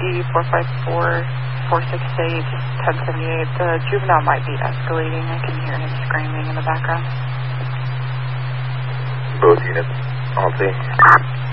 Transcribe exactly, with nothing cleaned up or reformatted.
D four five four, four six eight, ten seventy-eight. The juvenile might be escalating. I can hear him screaming in the background. Both units on scene.